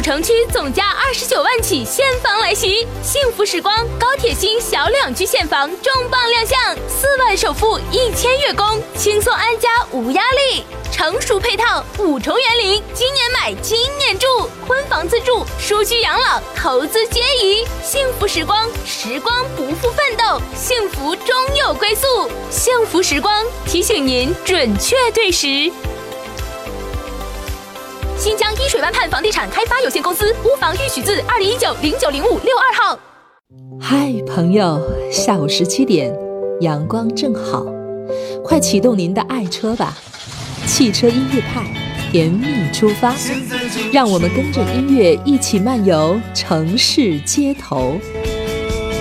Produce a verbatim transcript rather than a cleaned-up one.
城区总价二十九万起现房来袭，幸福时光高铁新小两居现房重磅亮相，四万首付一千月供，轻松安家无压力。成熟配套五重园林，今年买今年住，婚房自住、舒居养老、投资皆宜。幸福时光，时光不负奋斗，幸福终有归宿。幸福时光提醒您准确对时。新疆一水湾畔房地产开发有限公司屋房预许字二零一九零九零五六二号。 嗨，朋友，下午十七点，阳光正好，快启动您的爱车吧！汽车音乐派，甜蜜出发，让我们跟着音乐一起漫游城市街头。